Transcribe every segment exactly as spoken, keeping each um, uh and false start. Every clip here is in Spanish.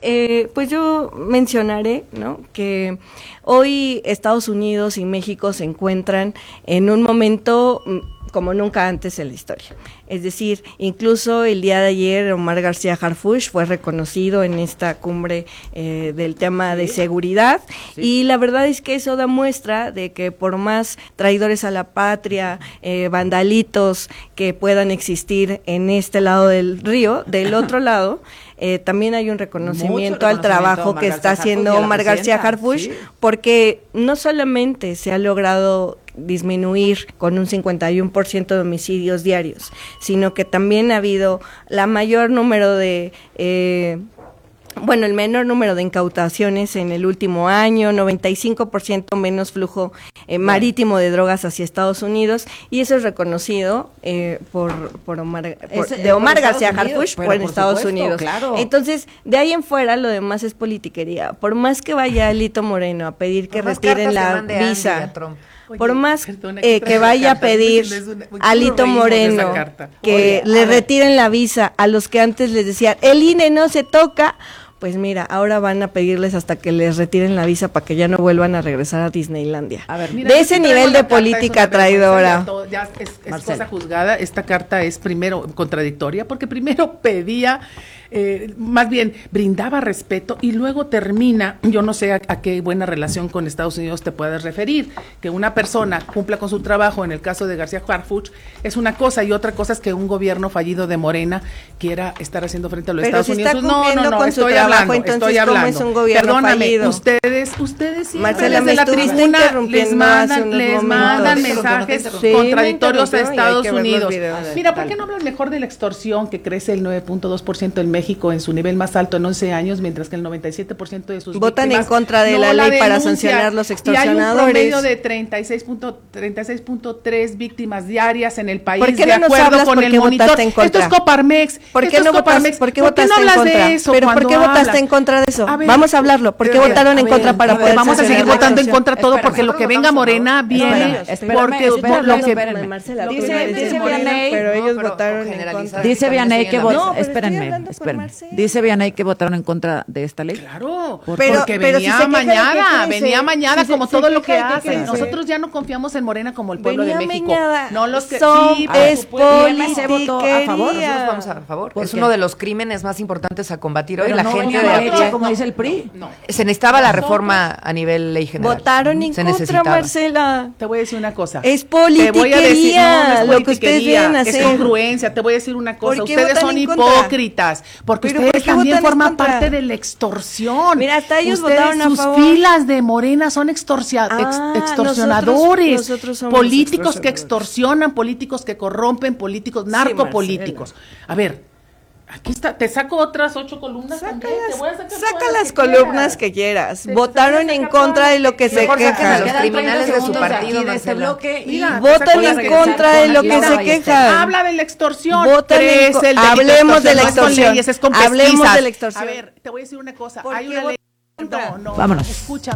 eh, pues yo mencionaré, ¿no?, que hoy Estados Unidos y México se encuentran en un momento como nunca antes en la historia. Es decir, incluso el día de ayer Omar García Harfuch fue reconocido en esta cumbre eh, del tema de seguridad, sí. Y la verdad es que eso da muestra de que por más traidores a la patria, eh, vandalitos que puedan existir en este lado del río, del otro lado, Eh, también hay un reconocimiento, reconocimiento al trabajo que está haciendo Omar García Harfuch, sí. Porque no solamente se ha logrado disminuir con un cincuenta y uno por ciento de homicidios diarios, sino que también ha habido la mayor número de... Eh, bueno, el menor número de incautaciones en el último año, noventa y cinco por ciento menos flujo eh, marítimo de drogas hacia Estados Unidos, y eso es reconocido eh, por, por Omar, por, es, de Omar García Harfuch por, por Estados supuesto, Unidos. Claro. Entonces, de ahí en fuera, lo demás es politiquería. Por más que vaya Alito Moreno a pedir que retiren la visa, Oye, por más perdona, eh, que vaya a pedir a Alito Moreno que Oye, le retiren la visa a los que antes les decían, el I N E no se toca, pues mira, ahora van a pedirles hasta que les retiren la visa para que ya no vuelvan a regresar a Disneylandia. A ver, mira, de ese nivel de política traidora. Ya, ya es, es cosa juzgada. Esta carta es primero contradictoria, porque primero pedía, eh, más bien brindaba respeto, y luego termina, yo no sé a, a qué buena relación con Estados Unidos te puedes referir, que una persona cumpla con su trabajo, en el caso de García Harfuch, es una cosa, y otra cosa es que un gobierno fallido de Morena quiera estar haciendo frente a los Pero Estados si Unidos. No, no, no, estoy hablando. Entonces, estoy hablando. ¿Cómo es un gobierno Perdóname, fallido? ustedes, ustedes sí, Marcela, desde la tribuna les mandan, les mandan mensajes sí, contradictorios a Estados Unidos. Mira, ¿por Dale. qué no hablan mejor de la extorsión, que crece el nueve punto dos por ciento en México, en su nivel más alto en once años, mientras que el noventa y siete por ciento de sus votan víctimas en contra de no la ley la para denuncia, sancionar los y extorsionadores? hay un promedio de treinta y seis punto tres víctimas diarias en el país, ¿Por qué de no nos acuerdo hablas con por el qué monitor. votaste en contra? Esto es Coparmex. ¿Por qué Esto no es Coparmex. votas, ¿por qué ¿Por qué votaste no hablas en contra? de eso? ¿Pero por qué cuando votaste hablas? en contra de eso? A ver, vamos a hablarlo. ¿Por qué a ver, votaron en a contra ver, para a ver, poder vamos a seguir sancionar la votando en extorsión? contra todo, Espérame, porque lo que nosotros venga votamos a Morena favor. viene, Espérame, porque espérame, lo que espérame. Marcela, Dice, dice, dice dice Vianey, pero ellos no, pero votaron en contra. Dice Vianey que votaron, No, pero estoy espérenme, hablando por espérenme. Marcela. Dice Vianey que votaron en contra de esta ley. Claro, Pero- porque pero si venía se queja de mañana, que crece, venía mañana si se- como se todo lo queja que de que hacen. crece. Nosotros ya no confiamos en Morena como el pueblo Venía de México. mañana. No los que Son- sí, es por supuesto. ¿Y M C votó a favor? Nosotros vamos a favor. ¿Por Es qué? uno de los crímenes más importantes a combatir hoy. Pero La no gente venía de mal a hecha, pie. como dice el P R I. No. Se necesitaba la reforma a nivel ley general. Votaron en Se contra, necesitaba. Marcela. Te voy a decir una cosa. Es Te voy a decir, politiquería, no, no es lo que ustedes politiquería, deben es hacer. congruencia. Te voy a decir una cosa. ¿Por qué Ustedes votan son en contra? hipócritas, porque ¿Pero ustedes por qué también votan en forman contra? parte de la extorsión. Mira, hasta ellos ustedes, votaron a sus favor. filas de Morena son extorsia- Ah, ex- extorsionadores, nosotros- nosotros somos políticos que extorsionadores. extorsionan, políticos que corrompen, políticos narcopolíticos. A ver, aquí está, te saco otras ocho columnas. también, te voy a sacar Saca todas las que columnas quieras. que quieras. Te- te Votaron voy a en sacar contra todas de lo que que se Mejor saquen a quejan. los criminales de su segundos partido, aquí de este Marcela. bloque y Mira, Votan te en saco contra de lo que Mira, se quejan. Habla de la extorsión. Votan en Crece co- el delito hablemos de la no es con extorsión. leyes, es con Hablemos pesquisas. de la extorsión. A ver, te voy a decir una cosa. ¿Por Hay qué una ley. votan? No, no. Vámonos. Escucha.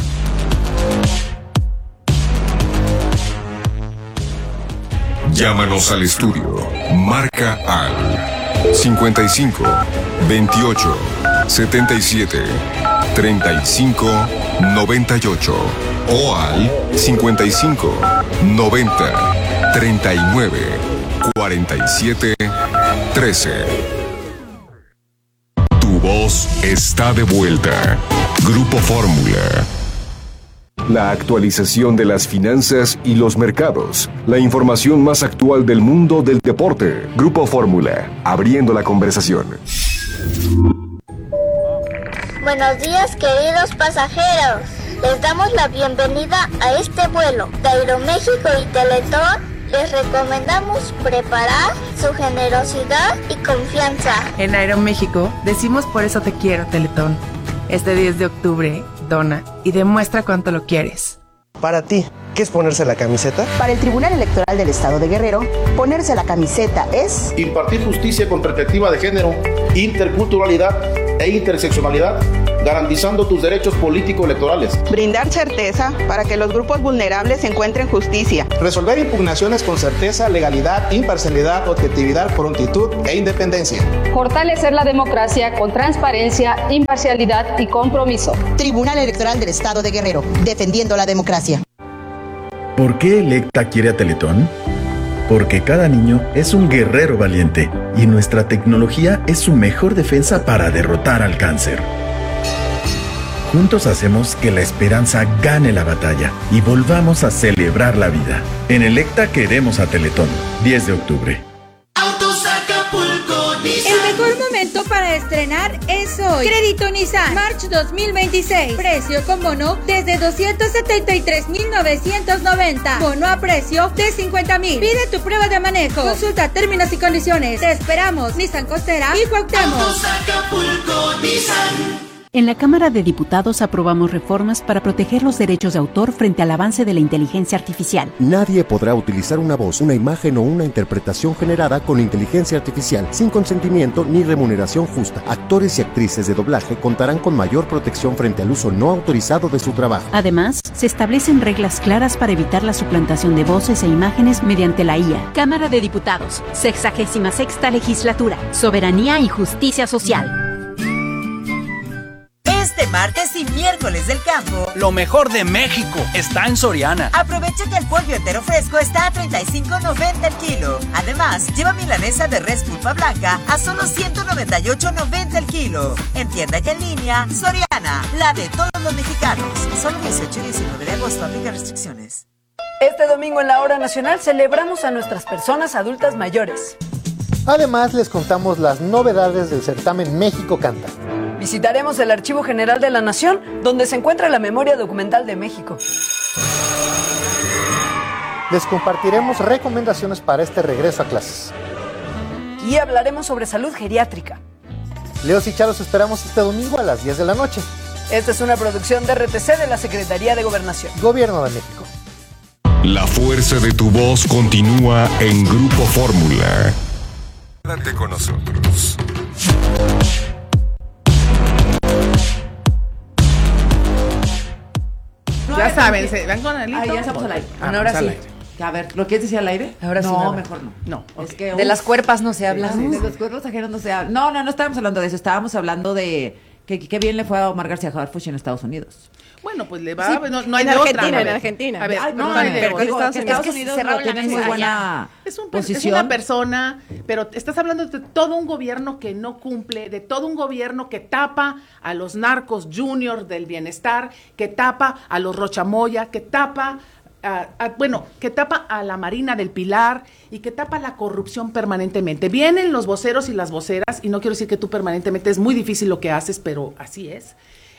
Llámanos al estudio. Marca al cincuenta y cinco, veintiocho, setenta y siete, treinta y cinco, noventa y ocho o al cincuenta y cinco, noventa, treinta y nueve, cuarenta y siete, trece. Tu voz está de vuelta. Grupo Fórmula. La actualización de las finanzas y los mercados. La información más actual del mundo del deporte. Grupo Fórmula, abriendo la conversación. Buenos días, queridos pasajeros. Les damos la bienvenida a este vuelo de Aeroméxico y Teletón. Les recomendamos preparar su generosidad y confianza. En Aeroméxico decimos por eso te quiero, Teletón. Este diez de octubre, dona y demuestra cuánto lo quieres. Para ti, ¿qué es ponerse la camiseta? Para el Tribunal Electoral del Estado de Guerrero, ponerse la camiseta es... impartir justicia con perspectiva de género, interculturalidad e interseccionalidad, garantizando tus derechos político-electorales. Brindar certeza para que los grupos vulnerables encuentren justicia. Resolver impugnaciones con certeza, legalidad, imparcialidad, objetividad, prontitud e independencia. Fortalecer la democracia con transparencia, imparcialidad y compromiso. Tribunal Electoral del Estado de Guerrero, defendiendo la democracia. ¿Por qué Electa quiere a Teletón? Porque cada niño es un guerrero valiente y nuestra tecnología es su mejor defensa para derrotar al cáncer. Juntos hacemos que la esperanza gane la batalla y volvamos a celebrar la vida. En Electa queremos a Teletón. diez de octubre. Autos Acapulco Nissan. El mejor momento para estrenar es hoy. Crédito Nissan March dos mil veintiséis. Precio con bono desde doscientos setenta y tres mil novecientos noventa. Bono a precio de cincuenta mil. Pide tu prueba de manejo. Consulta términos y condiciones. Te esperamos. Nissan Costera y Cuauhtémoc. Autos Acapulco Nissan. En la Cámara de Diputados aprobamos reformas para proteger los derechos de autor frente al avance de la inteligencia artificial. Nadie podrá utilizar una voz, una imagen o una interpretación generada con inteligencia artificial sin consentimiento ni remuneración justa. Actores y actrices de doblaje contarán con mayor protección frente al uso no autorizado de su trabajo. Además, se establecen reglas claras para evitar la suplantación de voces e imágenes mediante la I A. Cámara de Diputados, sexagésima sexta legislatura, soberanía y justicia social. Este martes y miércoles del campo, lo mejor de México está en Soriana. Aprovecha que el pollo entero fresco está a treinta y cinco noventa el kilo. Además, lleva milanesa de res pulpa blanca a solo ciento noventa y ocho noventa el kilo. En tienda y en línea, Soriana, la de todos los mexicanos. Solo dieciocho y diecinueve de agosto, aplica restricciones. Este domingo en la Hora Nacional celebramos a nuestras personas adultas mayores. Además, les contamos las novedades del certamen México Canta. Visitaremos el Archivo General de la Nación, donde se encuentra la memoria documental de México. Les compartiremos recomendaciones para este regreso a clases. Y hablaremos sobre salud geriátrica. Leos y Charo, los esperamos este domingo a las diez de la noche. Esta es una producción de R T C de la Secretaría de Gobernación. Gobierno de México. La fuerza de tu voz continúa en Grupo Fórmula. Quédate con nosotros. Ya saben, se van con el Ah, ya estamos al aire. Ah, Bueno, ahora pues sí. al aire. A ver, ¿lo quieres decir al aire? Ahora sí, No, nada. mejor no. No, Es ok. que, De uf, las cuerpas no se habla. sí, de los cuerpos ajenos no se habla. No, no, no estábamos hablando de eso. Estábamos hablando de que qué bien le fue a Omar García Harfuch en Estados Unidos. Bueno, pues le va, Sí, no, no hay en de Argentina, otra. A en ver, Argentina. A ver, Ay, no perdón, hay de pero otra. digo, Estados que Unidos Estados Unidos cerraron lo la tienen muy mesa buena Es, un, per- es posición. una persona, pero estás hablando de todo un gobierno que no cumple, de todo un gobierno que tapa a los narcos juniors del bienestar, que tapa a los Rochamoya, que tapa, a, a- bueno, que tapa a la Marina del Pilar y que tapa la corrupción permanentemente. Vienen los voceros y las voceras, y no quiero decir que tú permanentemente, es muy difícil lo que haces, pero así es,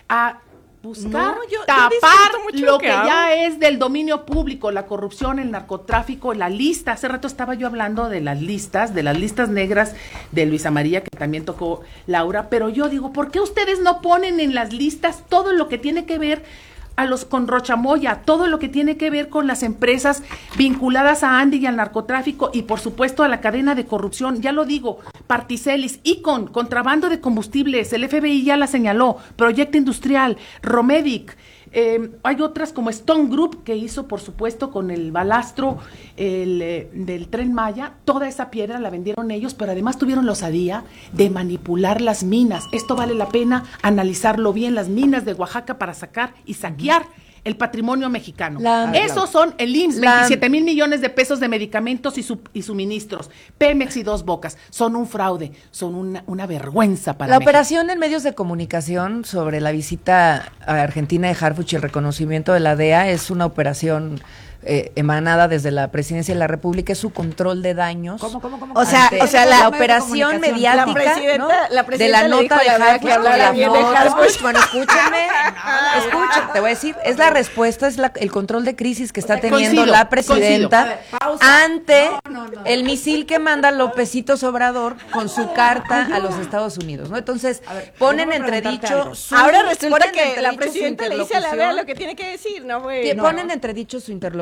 a buscar No, yo- yo tapar disfruto mucho lo lo que, que hago. ya es del dominio público, la corrupción, el narcotráfico, la lista. Hace rato estaba yo hablando de las listas, de las listas negras de Luisa María, que también tocó Laura, pero yo digo, ¿por qué ustedes no ponen en las listas todo lo que tiene que ver a los con Rochamoya, todo lo que tiene que ver con las empresas vinculadas a Andy y al narcotráfico y por supuesto a la cadena de corrupción? Ya lo digo, Particelis, Icon, contrabando de combustibles, el F B I ya la señaló, Proyecto Industrial, Romedic. Eh, hay otras como Stone Group, que hizo, por supuesto, con el balastro el, eh, del Tren Maya. Toda esa piedra la vendieron ellos, pero además tuvieron la osadía de manipular las minas. Esto vale la pena analizarlo bien, las minas de Oaxaca para sacar y saquear el patrimonio mexicano. La- Esos son el I M S S, La- veintisiete mil millones de pesos de medicamentos y, su- y suministros. Pemex y Dos Bocas. Son un fraude, son una, una vergüenza para La México. operación en medios de comunicación sobre la visita a Argentina de Harfuch y el reconocimiento de la D E A es una operación eh, emanada desde la Presidencia de la República, es su control de daños. ¿Cómo, cómo, cómo? O sea, ante o sea, la- la medio de operación comunicación. mediática, La presidenta- ¿no? la de presidenta la le dijo nota de a la D E A Harfuch, que hablara de la bien de nota. Harfuch. Bueno, escúchenme, escuchen, te voy a decir, es la respuesta, es la- el control de crisis que está sea, teniendo coincido, la presidenta coincido. A ver, pausa. ante No, no, no. el misil que manda Lópezito Obrador con su carta a los Estados Unidos, ¿no? Entonces, A ver, ponen déjame preguntarte entredicho algo. su, Ahora resulta ponen que la entredicho su presidenta le dice a la D E A interlocución. lo que tiene que decir, ¿no, güey? Que No. ponen entredicho su interlocución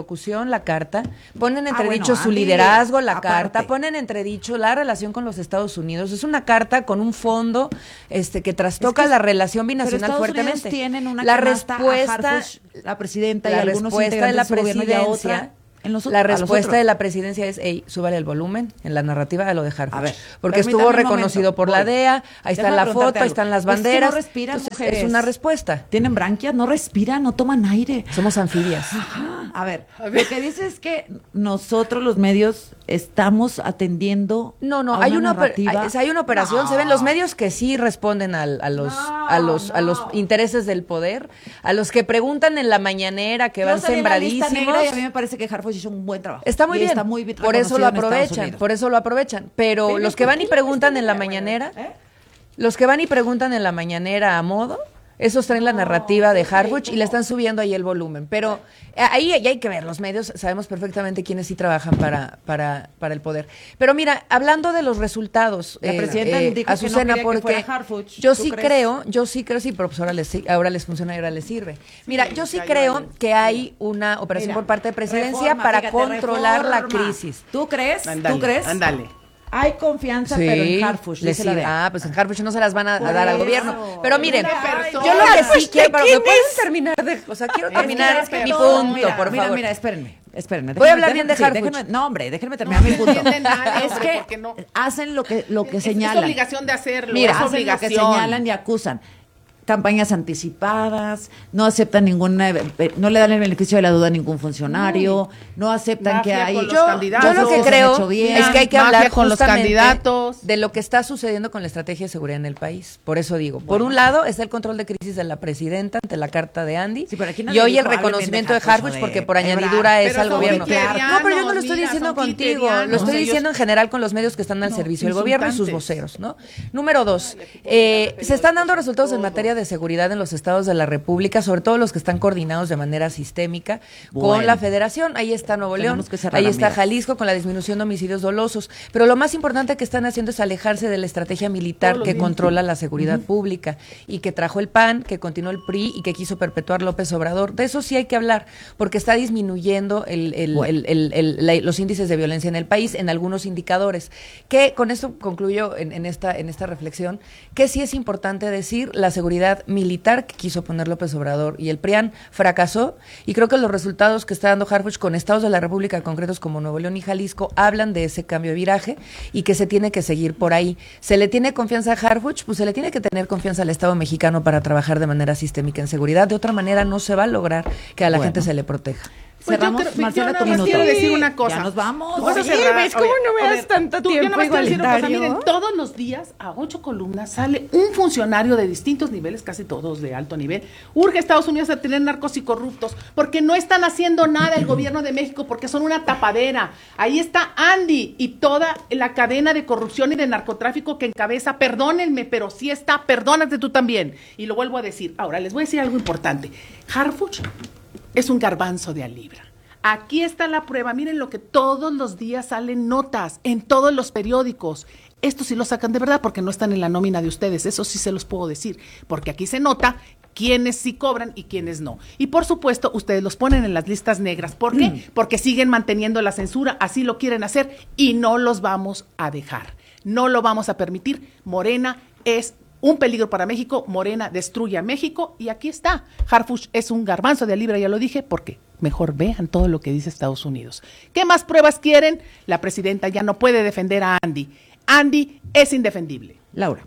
interlocución la carta, ponen en Ah, entredicho bueno, su Andy, liderazgo la aparte. carta, ponen en entredicho la relación con los Estados Unidos. Es una carta con un fondo este que trastoca Es que- la relación Pero binacional Estados fuertemente. Unidos tienen una la canasta a respuesta Harfuch, la presidenta y la algunos respuesta de la integrantes de su gobierno y a presidencia otra en los- la a los respuesta otros. de la presidencia es, hey, súbale el volumen en la narrativa de lo de Harfuch. A ver, porque permítame estuvo un reconocido momento, por la voy. D E A, ahí está Déjame la preguntarte foto, ahí algo. están las Es que no banderas. respiran, Entonces, mujeres. es una respuesta. Tienen branquias, no respiran, no toman aire. Somos anfibias. Ajá. A ver, lo que dice es que nosotros los medios estamos atendiendo No, no, a hay una, oper- narrativa. hay, hay una operación, No. se ven los medios que sí responden al- a los a los a los intereses del poder, a los que preguntan en la mañanera, que Yo van salí en la lista sembradísimos. negra y a mí me parece que Harfuch hizo un buen trabajo. Está muy Y bien. Está muy bien por eso lo reconocido en Estados aprovechan, Unidos. por eso lo aprovechan. Pero Pero los que ¿por van qué y la preguntan lista en la negra, mañanera, ¿Eh? los que van y preguntan en la mañanera a modo, esos traen la narrativa de Harfuch y le están subiendo ahí el volumen. Pero eh, ahí, ahí hay que ver, los medios sabemos perfectamente quiénes sí trabajan para, para, para el poder. Pero mira, hablando de los resultados, La presidenta dijo que no Azucena, quería que porque fuera Harfuch. yo ¿Tú sí crees? creo, yo sí creo, sí, pero pues ahora les, ahora les funciona y ahora les sirve. Mira, yo sí creo que hay una operación Mira, por parte de presidencia reforma, para fíjate, controlar la reforma. crisis. ¿Tú crees? Ándale, ¿Tú crees? ándale. Hay confianza, Sí, pero en Harfuch, les dice la sirve. D E A. Ah, pues en Harfuch no se las van a, a Por dar al eso. gobierno. Pero miren, Una persona. yo lo que sí quiero, pero ¿quién me pueden es? terminar de, o sea, quiero Es que terminar es que mi todo- punto, mira, por mira, favor. Mira, espérenme, espérenme. Voy a hablar déjenme- bien de sí, Harfuch. déjenme- No, hombre, déjenme terminar mi punto. entiende nada, es hombre, que porque no- hacen lo que, lo que Es- señalan. Es obligación de hacerlo. Mira, es hacen obligación. lo que señalan y acusan. Campañas anticipadas, no aceptan ninguna, eh, no le dan el beneficio de la duda a ningún funcionario, no aceptan que Mafia hay. con los Yo, candidatos. yo lo que se han creo hecho bien. es que hay que Mafia hablar con los justamente candidatos. de lo que está sucediendo con la estrategia de seguridad en el país. Por eso digo, por un lado está el control de crisis de la presidenta ante la carta de Andy, Sí, pero aquí nadie y hoy dijo, el hablen bien reconocimiento de de Harfuch, Harfuch, porque de por Ebrard. añadidura es Pero al son gobierno. criterianos, No, pero yo no lo estoy mira, diciendo son contigo, criterianos. lo estoy Ellos- diciendo en general con los medios que están al No, servicio del gobierno y sus insultantes. voceros, ¿no? Número dos, eh, se están dando resultados en materia de seguridad en los estados de la República, sobre todo los que están coordinados de manera sistémica con Bueno. la Federación. Ahí está Nuevo León, Tenemos que cerrar, ahí está amigas. Jalisco con la disminución de homicidios dolosos. Pero lo más importante que están haciendo es alejarse de la estrategia militar Todos los que días. controla la seguridad pública y que trajo el P A N, que continuó el P R I y que quiso perpetuar López Obrador. De eso sí hay que hablar, porque está disminuyendo el- el- Bueno. el- el- el- la- los índices de violencia en el país en algunos indicadores. Que con esto concluyo en, en esta, en esta reflexión, que sí es importante decir, la seguridad militar que quiso poner López Obrador y el P R I A N fracasó, y creo que los resultados que está dando Harfuch con estados de la República concretos como Nuevo León y Jalisco hablan de ese cambio de viraje y que se tiene que seguir por ahí. ¿Se le tiene confianza a Harfuch? Pues se le tiene que tener confianza al Estado mexicano para trabajar de manera sistémica en seguridad. De otra manera no se va a lograr que a la Bueno. gente se le proteja. Pues yo Cerramos, creo- yo Marcela, nada tu más minuto. quiero decir una cosa. Ya nos vamos. Vamos a Oye, cerrar. ¿ves cómo Oye, no me a das ver, tanto tú, yo tiempo nada más quiero decir una cosa. igualitario? Miren, todos los días a ocho columnas sale un funcionario de distintos niveles, casi todos de alto nivel. Urge a Estados Unidos a tener narcos y corruptos porque no están haciendo nada el gobierno de México, porque son una tapadera. Ahí está Andy y toda la cadena de corrupción y de narcotráfico que encabeza. Perdónenme, pero sí está. Perdónate tú también. Y lo vuelvo a decir. Ahora, les voy a decir algo importante. Harfuch es un garbanzo de a libra. Aquí está la prueba. Miren lo que todos los días salen notas en todos los periódicos. Esto sí lo sacan de verdad porque no están en la nómina de ustedes. Eso sí se los puedo decir. Porque aquí se nota quiénes sí cobran y quiénes no. Y por supuesto, ustedes los ponen en las listas negras. ¿Por qué? Mm. Porque siguen manteniendo la censura. Así lo quieren hacer y no los vamos a dejar. No lo vamos a permitir. Morena es un peligro para México. Morena destruye a México y aquí está. Harfuch es un garbanzo de a libra, ya lo dije, porque mejor vean todo lo que dice Estados Unidos. ¿Qué más pruebas quieren? La presidenta ya no puede defender a Andy. Andy es indefendible. Laura.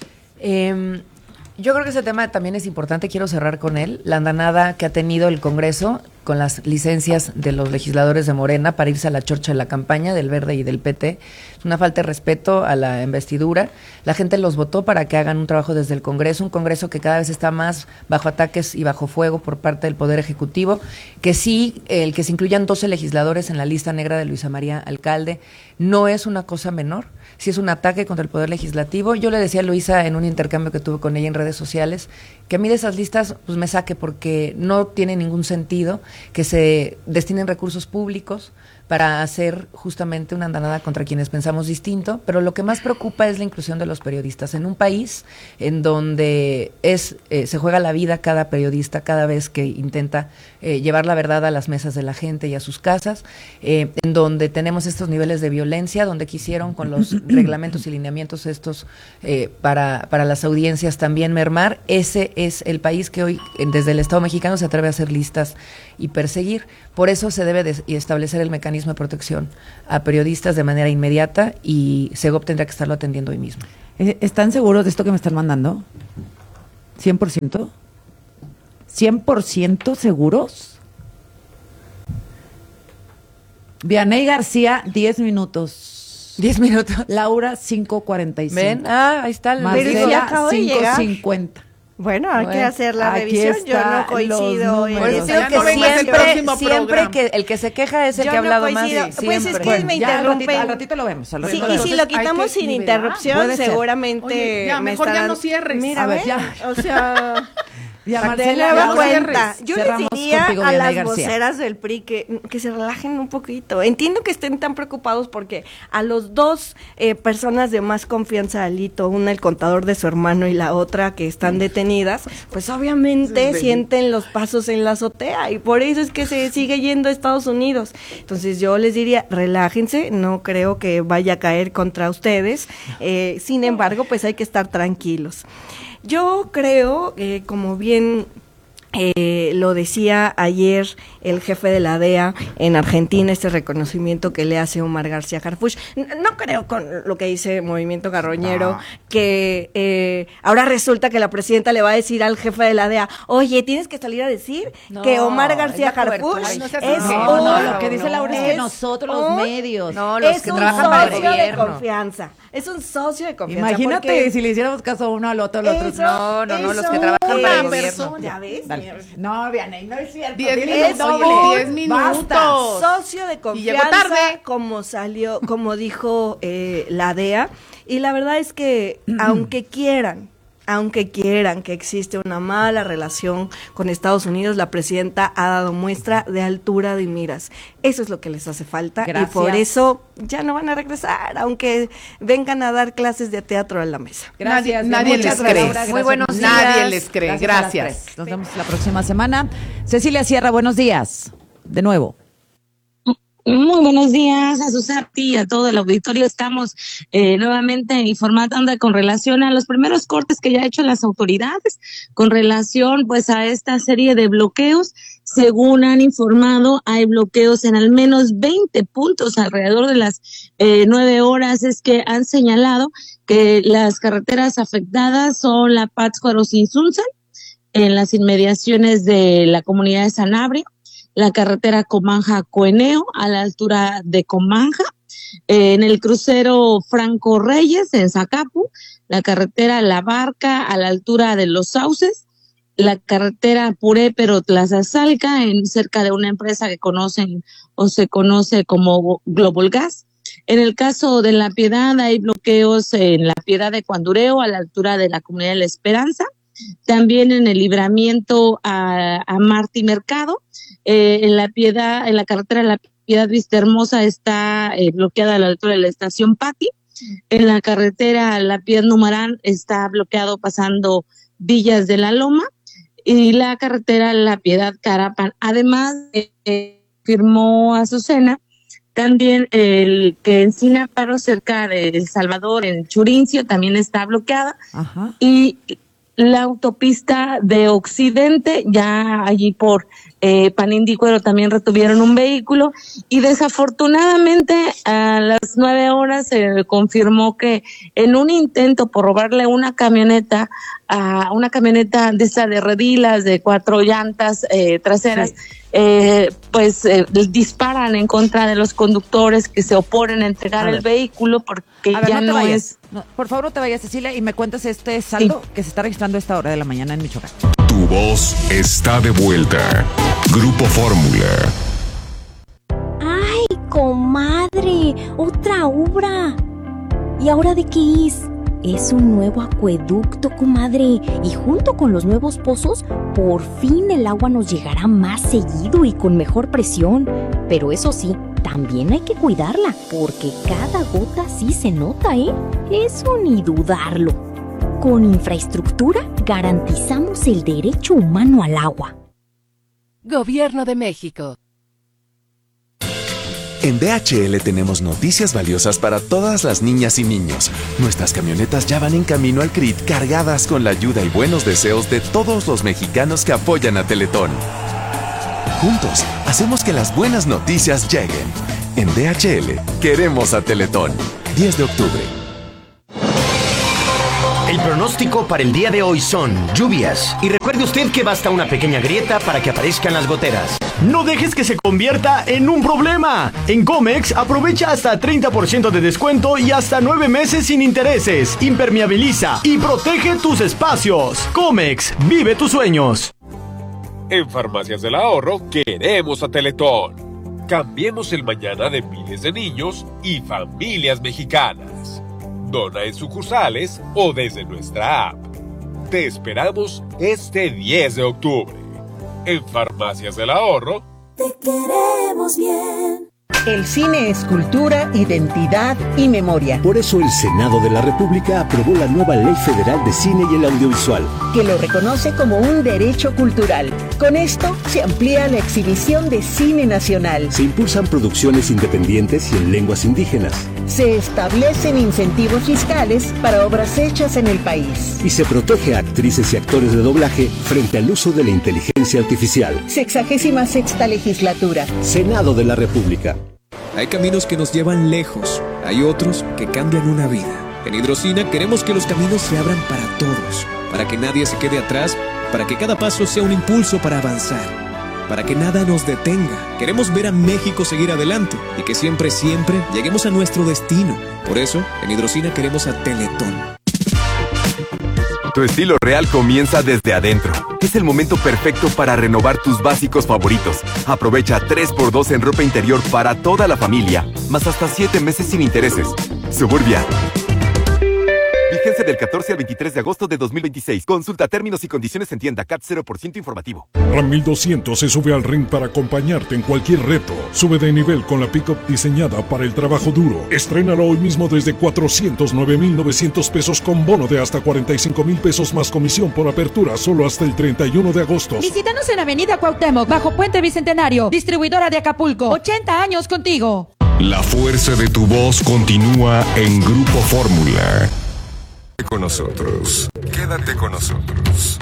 Eh, yo creo que ese tema también es importante, quiero cerrar con él, la andanada que ha tenido el Congreso con las licencias de los legisladores de Morena para irse a la chorcha de la campaña del Verde y del P T. Es una falta de respeto a la investidura. La gente los votó para que hagan un trabajo desde el Congreso, un Congreso que cada vez está más bajo ataques y bajo fuego por parte del Poder Ejecutivo, que sí, el que se incluyan doce legisladores en la lista negra de Luisa María Alcalde no es una cosa menor, sí es un ataque contra el Poder Legislativo. Yo le decía a Luisa en un intercambio que tuve con ella en redes sociales, que a mí de esas listas pues me saque porque no tiene ningún sentido que se destinen recursos públicos para hacer justamente una andanada contra quienes pensamos distinto, pero lo que más preocupa es la inclusión de los periodistas en un país en donde es eh, se juega la vida cada periodista cada vez que intenta eh, llevar la verdad a las mesas de la gente y a sus casas, eh, en donde tenemos estos niveles de violencia, donde quisieron con los reglamentos y lineamientos estos eh, para, para las audiencias también mermar. Ese es el país que hoy desde el Estado mexicano se atreve a hacer listas y perseguir. Por eso se debe de establecer el mecanismo de protección a periodistas de manera inmediata y Segov tendrá que estarlo atendiendo hoy mismo. ¿Están seguros de esto que me están mandando? ¿cien por ciento? ¿cien por ciento seguros? Vianey García, diez minutos. diez minutos. Laura, cinco cuarenta y cinco. Ven, ah, ahí está el Marcela, cinco cincuenta. Bueno, hay bueno, que hacer la revisión, yo no coincido. Por eso digo que siempre, siempre que el que se queja es el yo que ha hablado no más. Pues siempre. es que bueno, me interrumpen. Al ratito, al ratito lo vemos. Al ratito sí, lo y vemos. si lo quitamos sin interrupción, seguramente Oye, ya, me mejor estarán... ya no cierres. Mira, a ver, ¿ves? ya. O sea... Ya, de Marcela, nueva ya cuenta, yo cerramos les diría contigo, a Vianey las García. voceras del P R I que, que se relajen un poquito. Entiendo que estén tan preocupados porque a los dos eh, personas de más confianza de Alito, una el contador de su hermano y la otra que están detenidas, pues obviamente sí, sienten los pasos en la azotea y por eso es que se sigue yendo a Estados Unidos. Entonces yo les diría, relájense, no creo que vaya a caer contra ustedes, eh, sin embargo, pues hay que estar tranquilos. Yo creo que, como bien eh, lo decía ayer el jefe de la D E A en Argentina, este reconocimiento que le hace Omar García Harfuch, no, no creo con lo que dice Movimiento Carroñero, no. que eh, ahora resulta que la presidenta le va a decir al jefe de la D E A, oye, tienes que salir a decir no, que Omar García Harfuch no es no, un, no, lo que dice Laura es es que nosotros los un, medios, no, los es que un trabajan para el socio de gobierno. confianza. Es un socio de confianza. Imagínate porque si le hiciéramos caso uno al otro, al otro. Eso, no, no, no, eso, los que trabajan para el gobierno. persona. ¿Ya ves? Vale. No, Vianey, no es cierto. Diez Tienes minutos, doble. diez minutos. Basta. Socio de confianza, y llegó tarde. como salió, como dijo eh, la D E A. Y la verdad es que, aunque quieran, aunque quieran que existe una mala relación con Estados Unidos, la presidenta ha dado muestra de altura de miras. Eso es lo que les hace falta. Gracias. Y por eso ya no van a regresar, aunque vengan a dar clases de teatro en la mesa. Gracias. Nadie, nadie les gracias, cree. Laura, Muy buenos días. Nadie les cree. Gracias. Gracias. Nos vemos la próxima semana. Cecilia Sierra, buenos días. De nuevo. Muy buenos días a Susati y a todo el auditorio. Estamos eh, nuevamente informando con relación a los primeros cortes que ya han hecho las autoridades con relación pues a esta serie de bloqueos. Según han informado, hay bloqueos en al menos veinte puntos alrededor de las eh, nueve horas. Es que han señalado que las carreteras afectadas son la Pátzcuaro-Sinsunza, en las inmediaciones de la comunidad de Sanabria, la carretera Comanja-Cueneo a la altura de Comanja, eh, en el crucero Franco Reyes en Zacapu, la carretera La Barca a la altura de Los Sauces, la carretera Purépero Tlazazalca en cerca de una empresa que conocen o se conoce como Global Gas. En el caso de La Piedad hay bloqueos en La Piedad de Cuandureo a la altura de la comunidad de La Esperanza, también en el libramiento a, a Martí Mercado. Eh, en la Piedad, en la carretera de La Piedad Vista Hermosa está eh, bloqueada a la altura de la estación Pati. En la carretera La Piedad Numarán está bloqueado pasando Villas de la Loma y la carretera La Piedad Carapan. Además, eh, firmó Azucena también el que en Sinaparo, cerca de El Salvador, en Churincio, también está bloqueada. Ajá. Y la autopista de Occidente, ya allí por eh, Panindícuaro también retuvieron un vehículo y desafortunadamente a las nueve horas se confirmó que en un intento por robarle una camioneta, a una camioneta de esa de redilas de cuatro llantas eh, traseras, sí. eh, pues eh, disparan en contra de los conductores que se oponen a entregar a el vehículo porque a ver, ya no, no es... es... No, por favor, no te vayas, Cecilia, y me cuentas este saldo sí. que se está registrando a esta hora de la mañana en Michoacán. Tu voz está de vuelta. Grupo Fórmula. ¡Ay, comadre! ¡Otra obra! ¿Y ahora de qué es? Es un nuevo acueducto, comadre. Y junto con los nuevos pozos, por fin el agua nos llegará más seguido y con mejor presión. Pero eso sí, también hay que cuidarla, porque cada gota sí se nota, ¿eh? Eso ni dudarlo. Con infraestructura garantizamos el derecho humano al agua. Gobierno de México. En D H L tenemos noticias valiosas para todas las niñas y niños. Nuestras camionetas ya van en camino al C R I T cargadas con la ayuda y buenos deseos de todos los mexicanos que apoyan a Teletón. Juntos, hacemos que las buenas noticias lleguen. En D H L, queremos a Teletón. diez de octubre. El pronóstico para el día de hoy son lluvias. Y recuerde usted que basta una pequeña grieta para que aparezcan las goteras. No dejes que se convierta en un problema. En Comex, aprovecha hasta treinta por ciento de descuento y hasta nueve meses sin intereses. Impermeabiliza y protege tus espacios. Comex, vive tus sueños. En Farmacias del Ahorro queremos a Teletón. Cambiemos el mañana de miles de niños y familias mexicanas. Dona en sucursales o desde nuestra app. Te esperamos este diez de octubre. En Farmacias del Ahorro. Te queremos bien. El cine es cultura, identidad y memoria. Por eso el Senado de la República aprobó la nueva Ley Federal de Cine y el Audiovisual, que lo reconoce como un derecho cultural. Con esto se amplía la exhibición de cine nacional. Se impulsan producciones independientes y en lenguas indígenas. Se establecen incentivos fiscales para obras hechas en el país. Y se protege a actrices y actores de doblaje frente al uso de la inteligencia artificial. Sexagésima sexta legislatura. Senado de la República. Hay caminos que nos llevan lejos, hay otros que cambian una vida. En Hidrocina queremos que los caminos se abran para todos, para que nadie se quede atrás, para que cada paso sea un impulso para avanzar, para que nada nos detenga. Queremos ver a México seguir adelante y que siempre, siempre lleguemos a nuestro destino. Por eso, en Hidrocina queremos a Teletón. Tu estilo real comienza desde adentro. Es el momento perfecto para renovar tus básicos favoritos. Aprovecha tres por dos en ropa interior para toda la familia, más hasta siete meses sin intereses. Suburbia. Vigencia del catorce al veintitrés de agosto de dos mil veintiséis. Consulta términos y condiciones en tienda. C A T cero por ciento informativo. Ram mil doscientos se sube al ring para acompañarte en cualquier reto. Sube de nivel con la pickup diseñada para el trabajo duro. Estrénalo hoy mismo desde cuatrocientos nueve mil novecientos pesos con bono de hasta cuarenta y cinco mil pesos más comisión por apertura solo hasta el treinta y uno de agosto. Visítanos en Avenida Cuauhtémoc, bajo Puente Bicentenario. Distribuidora de Acapulco. ochenta años contigo. La fuerza de tu voz continúa en Grupo Fórmula. Con nosotros. Quédate con nosotros.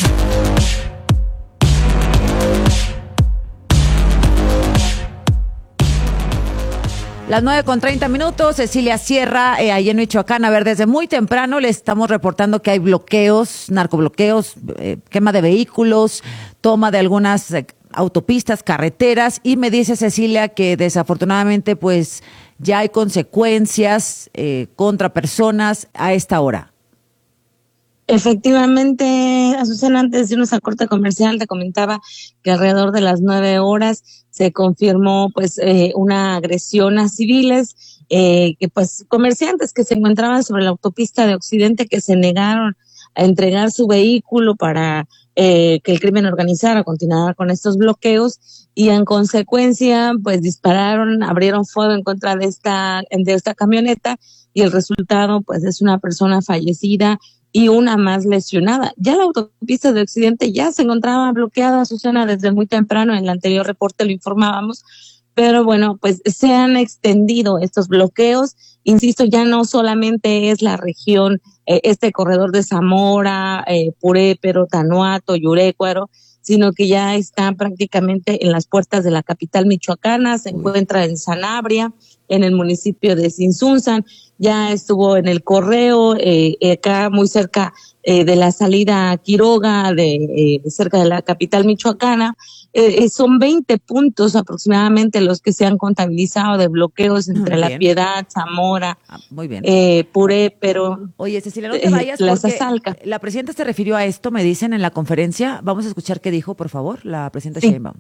Las nueve con treinta minutos, Cecilia Sierra, eh, allí en Michoacán. A ver, desde muy temprano le estamos reportando que hay bloqueos, narcobloqueos, eh, quema de vehículos, toma de algunas eh, autopistas, carreteras, y me dice Cecilia que desafortunadamente pues ya hay consecuencias eh, contra personas a esta hora. Efectivamente, Azucena, antes de irnos al corte comercial, te comentaba que alrededor de las nueve horas se confirmó pues eh, una agresión a civiles, eh, que pues comerciantes que se encontraban sobre la autopista de Occidente que se negaron a entregar su vehículo para eh, que el crimen organizado continuara con estos bloqueos, y en consecuencia pues dispararon, abrieron fuego en contra de esta, de esta camioneta, y el resultado pues es una persona fallecida y una más lesionada. Ya la autopista de Occidente ya se encontraba bloqueada, Susana, desde muy temprano. En el anterior reporte lo informábamos, pero bueno, pues se han extendido estos bloqueos. Insisto, ya no solamente es la región, eh, este corredor de Zamora, eh, Purépero, Tanuato, Yurécuaro, sino que ya está prácticamente en las puertas de la capital michoacana, se encuentra en Sanabria, en el municipio de Sinsunzan, ya estuvo en el Correo, eh, acá muy cerca eh, de la salida a Quiroga, de eh, cerca de la capital michoacana. Eh, son veinte puntos aproximadamente los que se han contabilizado de bloqueos entre La Piedad, Zamora, ah, muy bien. Eh, Purépero. Oye, Cecilia, no te vayas eh, porque Salca. La presidenta se refirió a esto, me dicen en la conferencia. Vamos a escuchar qué dijo, por favor, la presidenta sí. Sheinbaum.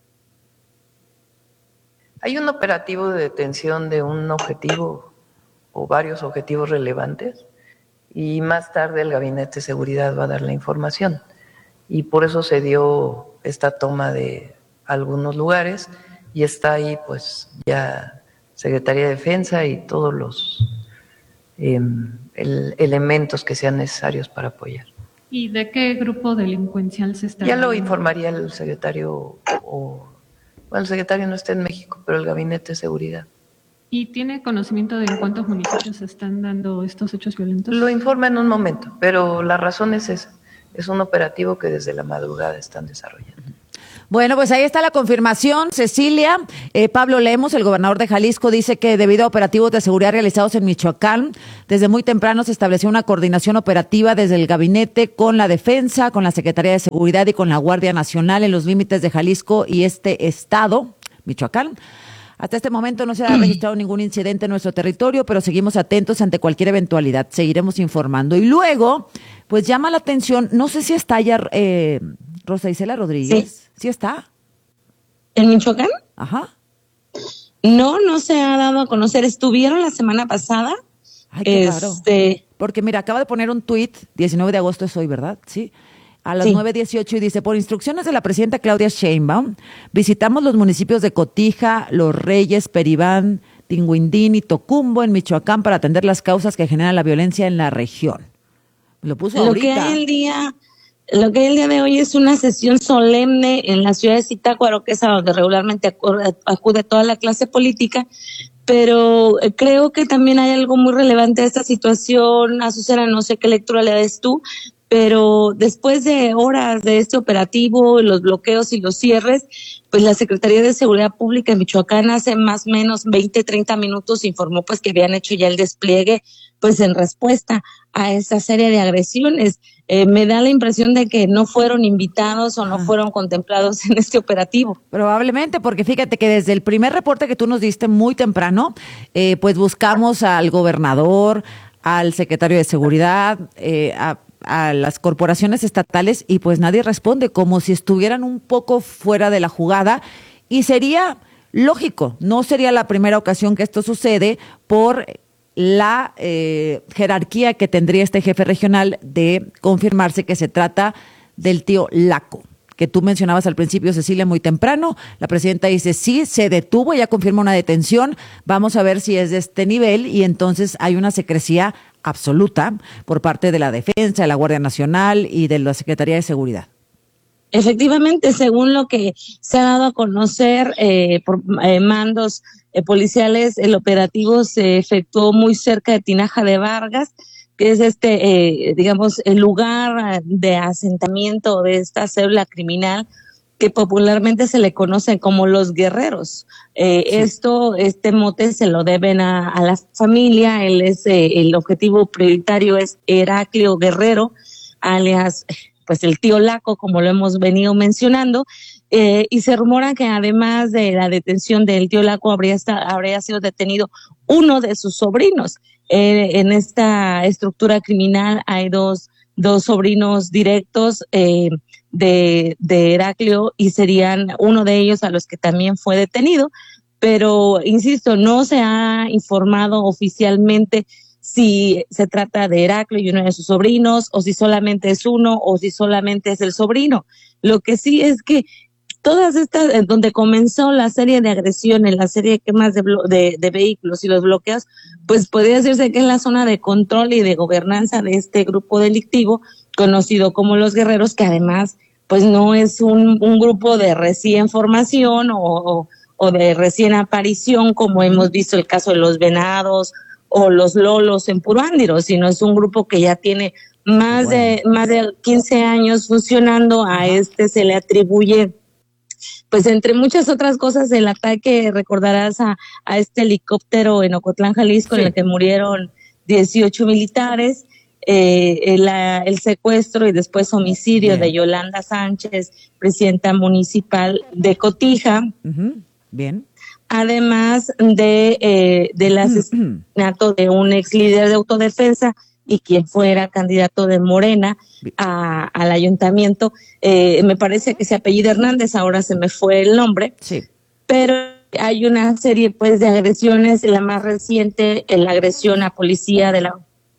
Hay un operativo de detención de un objetivo o varios objetivos relevantes, y más tarde el Gabinete de Seguridad va a dar la información, y por eso se dio esta toma de algunos lugares y está ahí pues ya Secretaría de Defensa y todos los eh, el, elementos que sean necesarios para apoyar. ¿Y de qué grupo delincuencial se está? Ya lo informaría el secretario, o bueno, el secretario no está en México, pero el Gabinete de Seguridad. ¿Y tiene conocimiento de en cuántos municipios se están dando estos hechos violentos? Lo informa en un momento, pero la razón es esa. Es un operativo que desde la madrugada están desarrollando. Bueno, pues ahí está la confirmación, Cecilia. Eh, Pablo Lemos, el gobernador de Jalisco, dice que debido a operativos de seguridad realizados en Michoacán, desde muy temprano se estableció una coordinación operativa desde el gabinete con la defensa, con la Secretaría de Seguridad y con la Guardia Nacional en los límites de Jalisco y este estado, Michoacán. Hasta este momento no se ha registrado ningún incidente en nuestro territorio, pero seguimos atentos ante cualquier eventualidad. Seguiremos informando. Y luego, pues llama la atención, no sé si está ya eh, Rosa Isela Rodríguez. ¿Sí? ¿Sí está? ¿En Michoacán? Ajá. No, no se ha dado a conocer. Estuvieron la semana pasada. Ay, qué este... raro. Porque mira, acaba de poner un tuit, diecinueve de agosto es hoy, ¿verdad? Sí. A las sí. nueve dieciocho y dice, por instrucciones de la presidenta Claudia Sheinbaum, visitamos los municipios de Cotija, Los Reyes, Peribán, Tinguindín y Tocumbo en Michoacán para atender las causas que generan la violencia en la región. Lo puso lo ahorita. Que hay el día, lo que hay el día de hoy es una sesión solemne en la ciudad de Zitácuaro, que es a donde regularmente acude, acude toda la clase política, pero creo que también hay algo muy relevante de esta situación. Azucena, no sé qué lectura le das tú, pero después de horas de este operativo, los bloqueos y los cierres, pues la Secretaría de Seguridad Pública en Michoacán hace más o menos veinte, treinta minutos informó pues que habían hecho ya el despliegue pues en respuesta a esta serie de agresiones. Eh, me da la impresión de que no fueron invitados o no ah. fueron contemplados en este operativo. Probablemente, porque fíjate que desde el primer reporte que tú nos diste muy temprano, eh, pues buscamos al gobernador, al secretario de Seguridad, eh, a a las corporaciones estatales y pues nadie responde, como si estuvieran un poco fuera de la jugada, y sería lógico, no sería la primera ocasión que esto sucede por la eh, jerarquía que tendría este jefe regional de confirmarse que se trata del tío Laco, que tú mencionabas al principio, Cecilia, muy temprano. La presidenta dice, sí, se detuvo, ya confirma una detención, vamos a ver si es de este nivel, y entonces hay una secrecía absoluta por parte de la Defensa, de la Guardia Nacional y de la Secretaría de Seguridad. Efectivamente, según lo que se ha dado a conocer eh, por eh, mandos eh, policiales, el operativo se efectuó muy cerca de Tinaja de Vargas, que es este, eh, digamos, el lugar de asentamiento de esta célula criminal que popularmente se le conoce como los guerreros. Eh, sí. Esto, este mote se lo deben a, a la familia. Él es, eh, el objetivo prioritario es Heraclio Guerrero, alias, pues el tío Laco, como lo hemos venido mencionando. Eh, y se rumora que además de la detención del tío Laco habría, esta, habría sido detenido uno de sus sobrinos. Eh, en esta estructura criminal hay dos, dos sobrinos directos, eh, de, de Heraclio, y serían uno de ellos a los que también fue detenido, pero insisto, no se ha informado oficialmente si se trata de Heraclio y uno de sus sobrinos, o si solamente es uno, o si solamente es el sobrino. Lo que sí es que todas estas, donde comenzó la serie de agresiones, la serie de quemas de, de, de vehículos y los bloqueos, pues podría decirse que es la zona de control y de gobernanza de este grupo delictivo, conocido como los guerreros, que además pues no es un, un grupo de recién formación o, o, o de recién aparición, como hemos visto el caso de los Venados o los Lolos en Puruándiro, sino es un grupo que ya tiene más, bueno. de, más de quince años funcionando. A este se le atribuye, pues entre muchas otras cosas, el ataque, recordarás, a, a este helicóptero en Ocotlán, Jalisco, sí, en el que murieron dieciocho militares. Eh, la, el secuestro y después homicidio Bien. de Yolanda Sánchez, presidenta municipal de Cotija. Uh-huh. Bien. Además de eh, del asesinato uh-huh. de un ex líder de autodefensa y quien fuera candidato de Morena a, al ayuntamiento. Eh, me parece que se apellida Hernández, ahora se me fue el nombre. Sí. Pero hay una serie pues de agresiones, la más reciente, la agresión a policía de la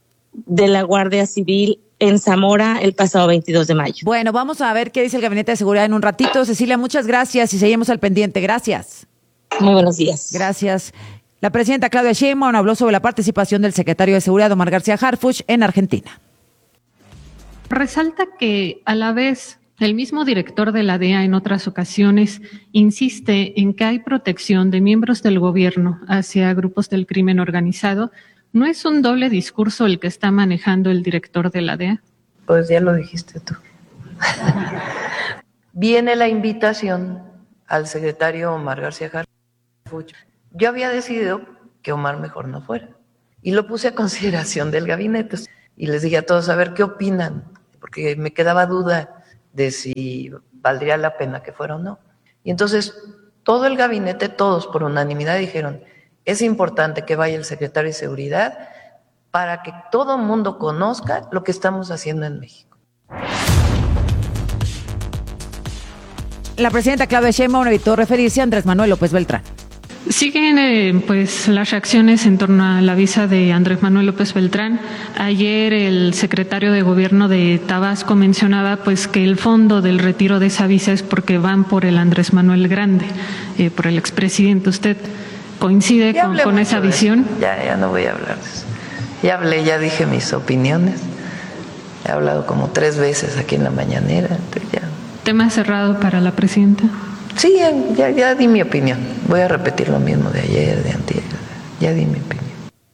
de la Guardia Civil en Zamora el pasado veintidós de mayo. Bueno, vamos a ver qué dice el Gabinete de Seguridad en un ratito. Cecilia, muchas gracias y seguimos al pendiente. Gracias. Muy buenos días. Gracias. La presidenta Claudia Sheinbaum habló sobre la participación del secretario de Seguridad, Omar García Harfuch, en Argentina. Resalta que a la vez el mismo director de la D E A en otras ocasiones insiste en que hay protección de miembros del gobierno hacia grupos del crimen organizado. ¿No es un doble discurso el que está manejando el director de la D E A? Pues ya lo dijiste tú. Viene la invitación al secretario Omar García Harfuch. Yo había decidido que Omar mejor no fuera y lo puse a consideración del gabinete y les dije a todos a ver qué opinan, porque me quedaba duda de si valdría la pena que fuera o no. Y entonces todo el gabinete, todos por unanimidad dijeron, es importante que vaya el secretario de Seguridad para que todo el mundo conozca lo que estamos haciendo en México. La presidenta Claudia Sheinbaum evitó referirse a Andrés Manuel López Beltrán. Siguen eh, pues las reacciones en torno a la visa de Andrés Manuel López Beltrán. Ayer el secretario de Gobierno de Tabasco mencionaba pues que el fondo del retiro de esa visa es porque van por el Andrés Manuel Grande, eh, por el expresidente. ¿Usted coincide con, con esa visión? Ya, ya no voy a hablar de eso. Ya hablé, ya dije mis opiniones. He hablado como tres veces aquí en la mañanera. Ya. ¿Tema cerrado para la presidenta? Sí, ya, ya, ya di mi opinión. Voy a repetir lo mismo de ayer, de antier. Ya di mi opinión.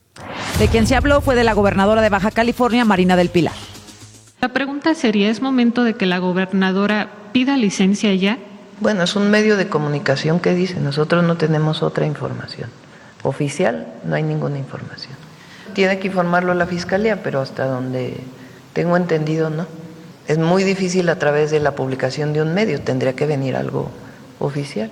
De quien se habló fue de la gobernadora de Baja California, Marina del Pilar. La pregunta sería, ¿es momento de que la gobernadora pida licencia ya? Bueno, es un medio de comunicación que dice, nosotros no tenemos otra información. Oficial, no hay ninguna información. Tiene que informarlo la Fiscalía, pero hasta donde tengo entendido, no. Es muy difícil a través de la publicación de un medio, tendría que venir algo oficial.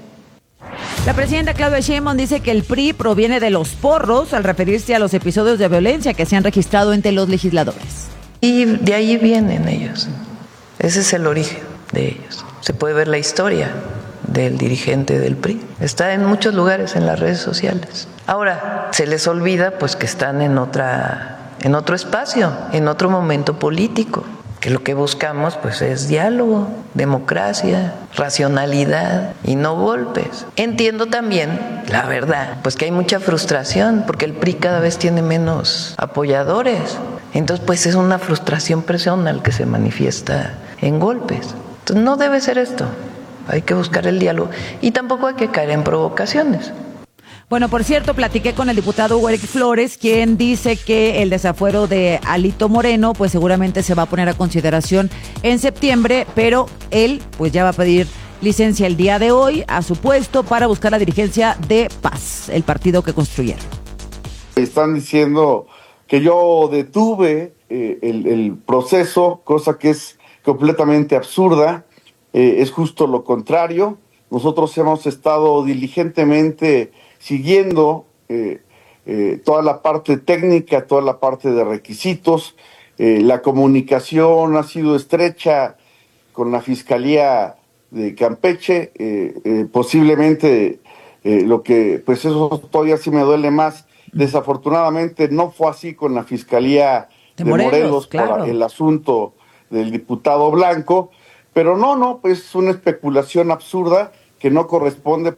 La presidenta Claudia Sheinbaum dice que el P R I proviene de los porros al referirse a los episodios de violencia que se han registrado entre los legisladores. Y de ahí vienen ellos. Ese es el origen de ellos. Se puede ver la historia del dirigente del P R I. Está en muchos lugares en las redes sociales. Ahora, se les olvida pues que están en otra, en otro espacio, en otro momento político. Que lo que buscamos pues es diálogo, democracia, racionalidad y no golpes. Entiendo también, la verdad, pues que hay mucha frustración porque el P R I cada vez tiene menos apoyadores. Entonces pues es una frustración personal que se manifiesta en golpes. Entonces no debe ser esto, hay que buscar el diálogo y tampoco hay que caer en provocaciones. Bueno, por cierto, platiqué con el diputado Hugo Eric Flores, quien dice que el desafuero de Alito Moreno, pues seguramente se va a poner a consideración en septiembre, pero él, pues ya va a pedir licencia el día de hoy a su puesto para buscar la dirigencia de Paz, el partido que construyeron. Están diciendo que yo detuve eh, el, el proceso, cosa que es completamente absurda, eh, es justo lo contrario. Nosotros hemos estado diligentemente siguiendo eh, eh, toda la parte técnica, toda la parte de requisitos. Eh, la comunicación ha sido estrecha con la Fiscalía de Campeche. Eh, eh, posiblemente eh, lo que, pues eso todavía sí me duele más. Desafortunadamente no fue así con la Fiscalía de, de Morelos, Morelos claro. Para el asunto del diputado Blanco. Pero no, no, pues es una especulación absurda que no corresponde.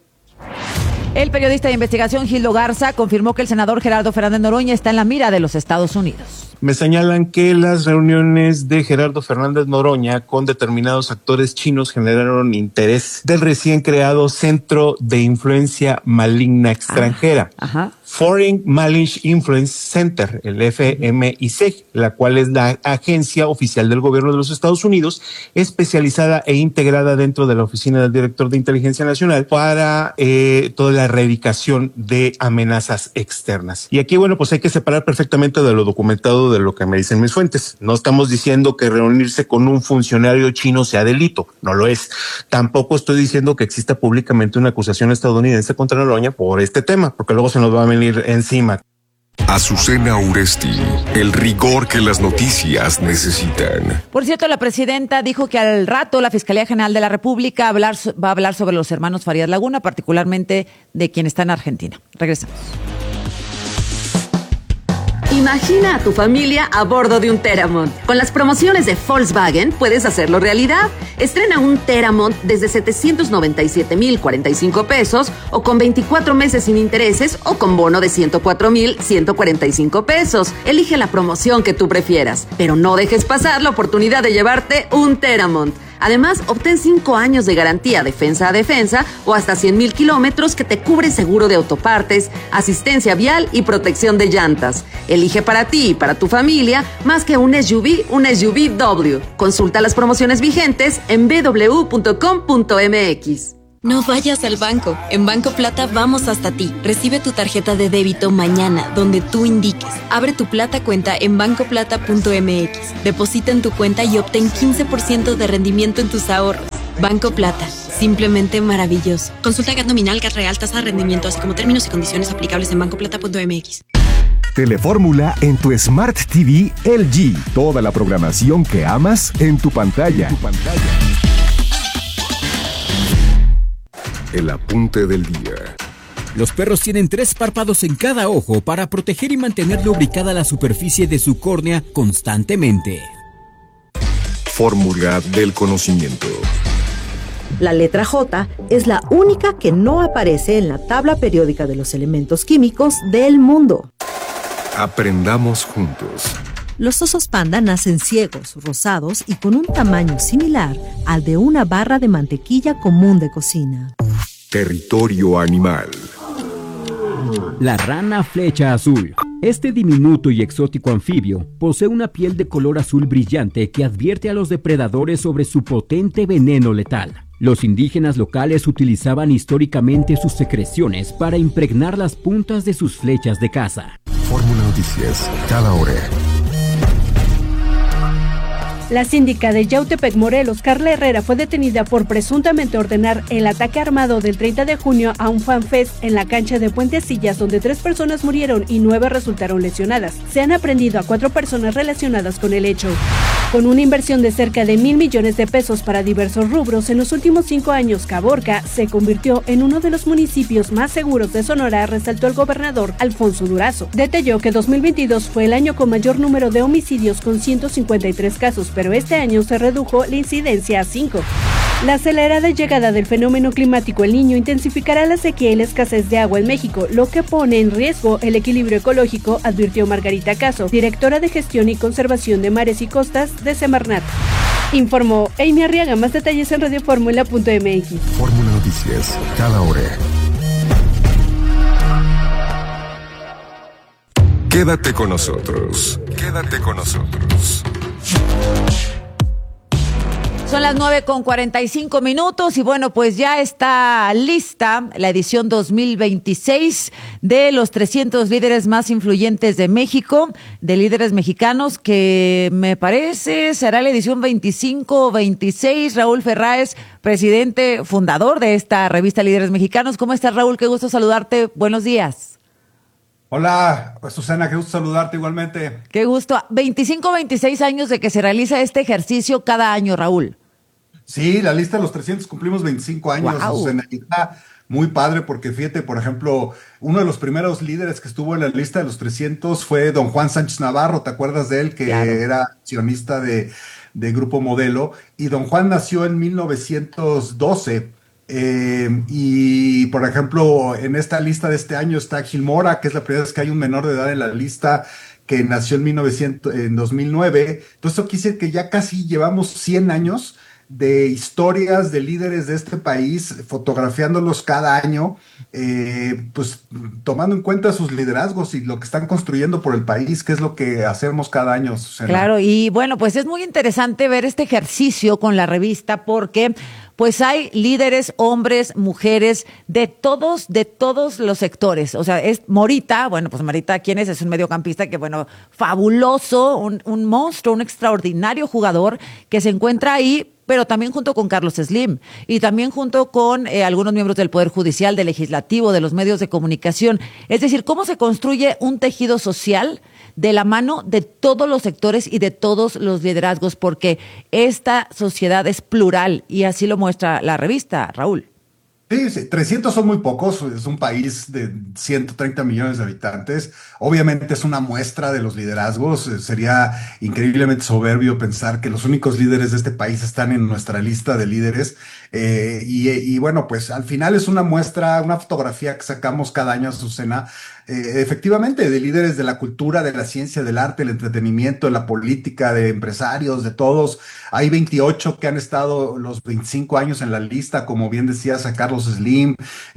El periodista de investigación Gildo Garza confirmó que el senador Gerardo Fernández Noroña está en la mira de los Estados Unidos. Me señalan que las reuniones de Gerardo Fernández Noroña con determinados actores chinos generaron interés del recién creado Centro de Influencia Maligna Extranjera. Ah, ajá. Foreign Malice Influence Center, el F M I C, la cual es la agencia oficial del gobierno de los Estados Unidos, especializada e integrada dentro de la oficina del director de Inteligencia Nacional para eh, toda la erradicación de amenazas externas. Y aquí, bueno, pues hay que separar perfectamente de lo documentado de lo que me dicen mis fuentes. No estamos diciendo que reunirse con un funcionario chino sea delito, no lo es. Tampoco estoy diciendo que exista públicamente una acusación estadounidense contra Noroña por este tema, porque luego se nos va a venir encima. Azucena Uresti, el rigor que las noticias necesitan. Por cierto, la presidenta dijo que al rato la Fiscalía General de la República va a hablar, va a hablar sobre los hermanos Farías Laguna, particularmente de quien está en Argentina. Regresamos. Imagina a tu familia a bordo de un Teramont. Con las promociones de Volkswagen puedes hacerlo realidad. Estrena un Teramont desde setecientos noventa y siete mil cuarenta y cinco pesos o con veinticuatro meses sin intereses o con bono de ciento cuatro mil ciento cuarenta y cinco pesos. Elige la promoción que tú prefieras, pero no dejes pasar la oportunidad de llevarte un Teramont. Además, obtén cinco años de garantía defensa a defensa o hasta cien mil kilómetros que te cubre seguro de autopartes, asistencia vial y protección de llantas. Elige para ti y para tu familia más que un S U V, un S U V W. Consulta las promociones vigentes en b w punto com punto m x. No vayas al banco. En Banco Plata vamos hasta ti. Recibe tu tarjeta de débito mañana, donde tú indiques. Abre tu Plata cuenta en banco plata punto m x. Deposita en tu cuenta y obtén quince por ciento de rendimiento en tus ahorros. Banco Plata. Simplemente maravilloso. Consulta G A T nominal, G A T real, tasa de rendimiento, así como términos y condiciones aplicables en banco plata punto m x. Telefórmula en tu Smart T V L G. Toda la programación que amas en tu pantalla. En tu pantalla. El apunte del día. Los perros tienen tres párpados en cada ojo para proteger y mantener lubricada la superficie de su córnea constantemente. Fórmula del conocimiento. La letra J es la única que no aparece en la tabla periódica de los elementos químicos del mundo. Aprendamos juntos. Los osos panda nacen ciegos, rosados y con un tamaño similar al de una barra de mantequilla común de cocina. Territorio animal. La rana flecha azul. Este diminuto y exótico anfibio posee una piel de color azul brillante que advierte a los depredadores sobre su potente veneno letal. Los indígenas locales utilizaban históricamente sus secreciones para impregnar las puntas de sus flechas de caza. Fórmula Noticias, cada hora. La síndica de Yautepec, Morelos, Carla Herrera, fue detenida por presuntamente ordenar el ataque armado del treinta de junio a un fanfest en la cancha de Puentecillas, donde tres personas murieron y nueve resultaron lesionadas. Se han aprehendido a cuatro personas relacionadas con el hecho. Con una inversión de cerca de mil millones de pesos para diversos rubros, en los últimos cinco años, Caborca se convirtió en uno de los municipios más seguros de Sonora, resaltó el gobernador Alfonso Durazo. Detalló que dos mil veintidós fue el año con mayor número de homicidios, con ciento cincuenta y tres casos, pero este año se redujo la incidencia a cinco. La acelerada llegada del fenómeno climático El Niño intensificará la sequía y la escasez de agua en México, lo que pone en riesgo el equilibrio ecológico, advirtió Margarita Caso, directora de Gestión y Conservación de Mares y Costas de Semarnat. Informó Amy Arriaga. Más detalles en radio fórmula punto m x. Fórmula Noticias, cada hora. Quédate con nosotros. Quédate con nosotros. Son las nueve con cuarenta y cinco minutos y bueno, pues ya está lista la edición dos mil veintiséis de los trescientos líderes más influyentes de México, de líderes mexicanos, que me parece será la edición veinticinco o veintiséis. Raúl Ferráez, presidente, fundador de esta revista Líderes Mexicanos. ¿Cómo estás, Raúl? Qué gusto saludarte. Buenos días. Hola, pues Susana, qué gusto saludarte igualmente. Qué gusto. veinticinco o veintiséis años de que se realiza este ejercicio cada año, Raúl. Sí, la lista de los trescientos cumplimos veinticinco años, wow. Susana, y está muy padre porque fíjate, por ejemplo, uno de los primeros líderes que estuvo en la lista de los trescientos fue don Juan Sánchez Navarro, ¿te acuerdas de él? Que claro. Era accionista de, de Grupo Modelo, y don Juan nació en mil novecientos doce. Eh, y por ejemplo, en esta lista de este año está Gil Mora, que es la primera vez que hay un menor de edad en la lista, que nació en mil novecientos, en dos mil nueve. Entonces eso quiere decir que ya casi llevamos cien años de historias de líderes de este país, fotografiándolos cada año, eh, pues tomando en cuenta sus liderazgos y lo que están construyendo por el país, que es lo que hacemos cada año, Susana. Claro, y bueno, pues es muy interesante ver este ejercicio con la revista porque pues hay líderes, hombres, mujeres, de todos, de todos los sectores. O sea, es Morita, bueno, pues Morita, ¿quién es? Es un mediocampista que, bueno, fabuloso, un, un monstruo, un extraordinario jugador que se encuentra ahí, pero también junto con Carlos Slim y también junto con eh, algunos miembros del Poder Judicial, del Legislativo, de los medios de comunicación. Es decir, cómo se construye un tejido social de la mano de todos los sectores y de todos los liderazgos, porque esta sociedad es plural y así lo muestra la revista, Raúl. Sí, sí, trescientos son muy pocos, es un país de ciento treinta millones de habitantes, obviamente es una muestra de los liderazgos, eh, sería increíblemente soberbio pensar que los únicos líderes de este país están en nuestra lista de líderes, eh, y, y bueno, pues al final es una muestra, una fotografía que sacamos cada año, Azucena, eh, efectivamente, de líderes de la cultura, de la ciencia, del arte, el entretenimiento, de la política, de empresarios, de todos. Hay veintiocho que han estado los veinticinco años en la lista, como bien decías, a Carlos Slim,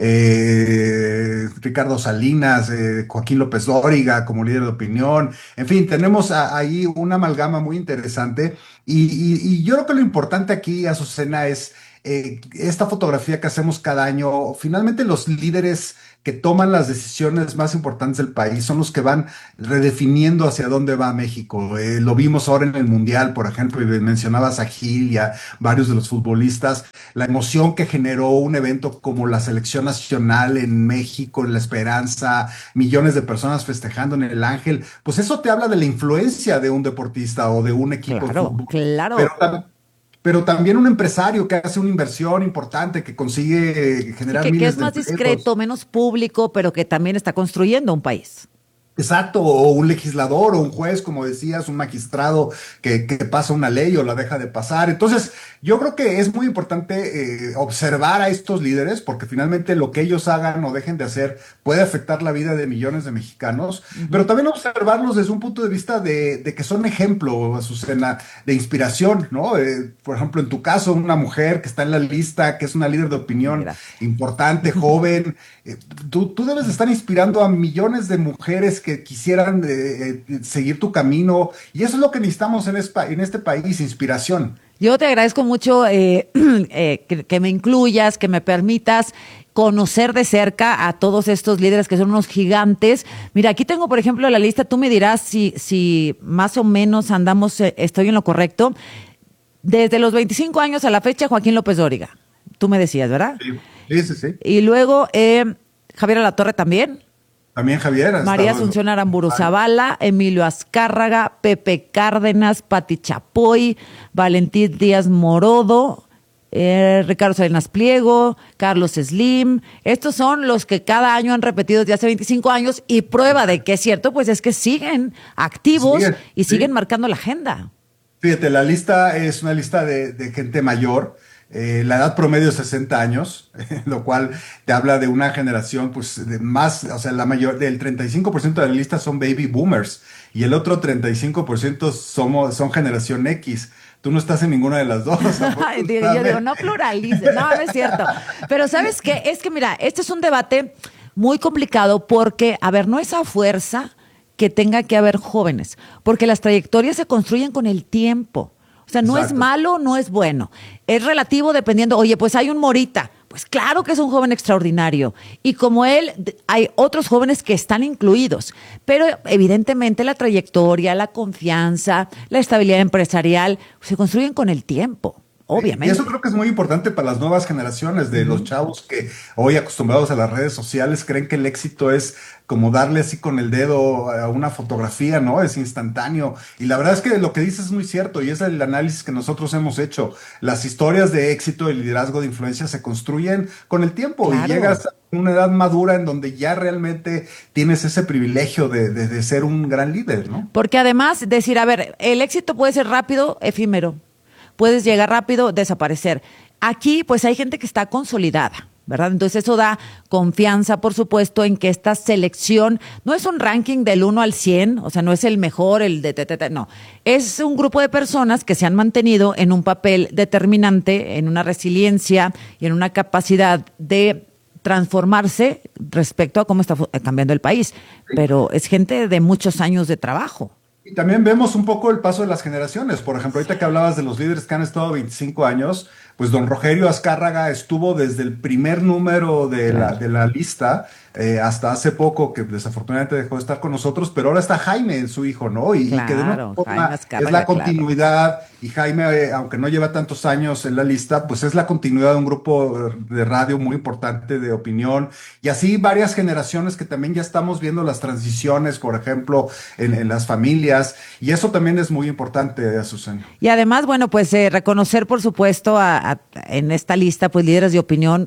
eh, Ricardo Salinas, eh, Joaquín López Dóriga como líder de opinión. En fin, tenemos a, ahí una amalgama muy interesante. Y, y, y yo creo que lo importante aquí, Azucena, es eh, esta fotografía que hacemos cada año. Finalmente, los líderes que toman las decisiones más importantes del país son los que van redefiniendo hacia dónde va México. Eh, lo vimos ahora en el Mundial, por ejemplo, y mencionabas a Gil y a varios de los futbolistas, la emoción que generó un evento como la selección nacional en México, en La Esperanza, millones de personas festejando en el Ángel, pues eso te habla de la influencia de un deportista o de un equipo claro, de fútbol. Claro, Pero también pero también un empresario que hace una inversión importante, que consigue generar que, que miles es más de empleos. discreto, menos público, pero que también está construyendo un país. Exacto, o un legislador o un juez, como decías, un magistrado que, que pasa una ley o la deja de pasar. Entonces, yo creo que es muy importante eh, observar a estos líderes, porque finalmente lo que ellos hagan o dejen de hacer puede afectar la vida de millones de mexicanos, uh-huh. pero también observarlos desde un punto de vista de, de que son ejemplo, Azucena, de inspiración, ¿no? Eh, por ejemplo, en tu caso, una mujer que está en la lista, que es una líder de opinión Mira. importante, joven, eh, tú, tú debes de estar inspirando a millones de mujeres que quisieran eh, eh, seguir tu camino, y eso es lo que necesitamos en, espa, en este país, inspiración. Yo te agradezco mucho eh, eh, que, que me incluyas, que me permitas conocer de cerca a todos estos líderes que son unos gigantes. Mira, aquí tengo, por ejemplo, la lista, tú me dirás si, si más o menos andamos, eh, estoy en lo correcto. Desde los veinticinco años a la fecha, Joaquín López Dóriga, tú me decías, ¿verdad? Sí, sí, sí. Y luego, eh, Javier Alatorre también. También Javier. María Asunción Aramburu Zavala, Emilio Azcárraga, Pepe Cárdenas, Pati Chapoy, Valentín Díaz Morodo, eh, Ricardo Salinas Pliego, Carlos Slim. Estos son los que cada año han repetido desde hace veinticinco años, y prueba de que es cierto, pues es que siguen activos siguen, y siguen sí. marcando la agenda. Fíjate, la lista es una lista de, de gente mayor. Eh, la edad promedio es sesenta años, lo cual te habla de una generación, pues, de más, o sea, la mayor, del treinta y cinco por ciento de la lista son baby boomers, y el otro treinta y cinco por ciento somos, son generación X. Tú no estás en ninguna de las dos. Yo digo, no pluralices, no, no es cierto. Pero ¿sabes qué? Es que, mira, este es un debate muy complicado porque, a ver, no es a fuerza que tenga que haber jóvenes, porque las trayectorias se construyen con el tiempo. O sea, no Exacto. es malo, no es bueno. Es relativo dependiendo, oye, pues hay un Morita. Pues claro que es un joven extraordinario. Y como él, hay otros jóvenes que están incluidos. Pero evidentemente la trayectoria, la confianza, la estabilidad empresarial se construyen con el tiempo. Obviamente. Y eso creo que es muy importante para las nuevas generaciones de uh-huh. los chavos que hoy, acostumbrados a las redes sociales, creen que el éxito es como darle así con el dedo a una fotografía, ¿no? Es instantáneo. Y la verdad es que lo que dices es muy cierto, y es el análisis que nosotros hemos hecho. Las historias de éxito y liderazgo de influencia se construyen con el tiempo, claro. y llegas a una edad madura en donde ya realmente tienes ese privilegio de, de, de ser un gran líder, ¿no? Porque además, decir, a ver, el éxito puede ser rápido, efímero. Puedes llegar rápido, desaparecer. Aquí, pues hay gente que está consolidada, ¿verdad? Entonces eso da confianza, por supuesto, en que esta selección no es un ranking del uno al cien, o sea, no es el mejor, el de, de, de, de no. Es un grupo de personas que se han mantenido en un papel determinante, en una resiliencia y en una capacidad de transformarse respecto a cómo está cambiando el país. Pero es gente de muchos años de trabajo. Y también vemos un poco el paso de las generaciones. Por ejemplo, ahorita que hablabas de los líderes que han estado veinticinco años, pues don Rogelio Azcárraga estuvo desde el primer número de, claro. la, de la lista eh, hasta hace poco, que desafortunadamente dejó de estar con nosotros, pero ahora está Jaime, su hijo, ¿no? Y, claro, y que de una forma es la continuidad, claro. y Jaime, eh, aunque no lleva tantos años en la lista, pues es la continuidad de un grupo de radio muy importante de opinión, y así varias generaciones que también ya estamos viendo las transiciones, por ejemplo, en, en las familias, y eso también es muy importante, Azucena. Y además, bueno, pues eh, reconocer, por supuesto, a, a, en esta lista, pues líderes de opinión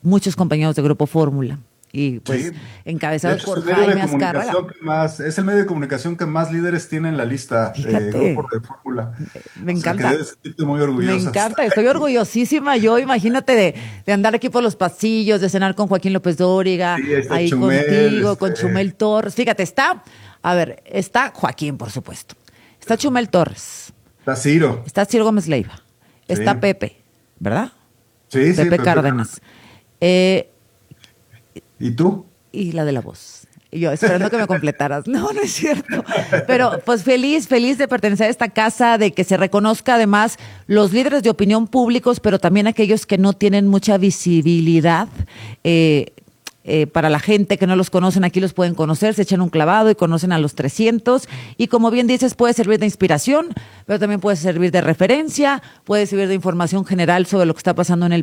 muchos compañeros de Grupo Fórmula. Y pues Sí. encabezados De hecho, por es el medio de Jaime Azcárraga. comunicación que más, es el medio de comunicación que más líderes tiene en la lista Fíjate. de Grupo de Fórmula. Me O sea, encanta. que debes sentirte muy Me orgullosa. encanta, estoy orgullosísima. Yo, imagínate de, de andar aquí por los pasillos, de cenar con Joaquín López Dóriga, Sí, ahí está ahí Chumel, contigo, este- con Chumel Torres. Fíjate, está, a ver, está Joaquín, por supuesto. Está Chumel Torres. Está Ciro. Está Ciro Gómez Leiva. Está Sí. Pepe, ¿verdad? Sí, sí. Pepe Cárdenas. Eh, ¿Y tú? y la de la voz. Y yo esperando que me completaras. No, no es cierto. Pero pues feliz, feliz de pertenecer a esta casa, de que se reconozca además los líderes de opinión públicos, pero también aquellos que no tienen mucha visibilidad. Eh, eh, para la gente que no los conocen, aquí los pueden conocer, se echan un clavado y conocen a los trescientos. Y como bien dices, puede servir de inspiración, pero también puede servir de referencia, puede servir de información general sobre lo que está pasando en el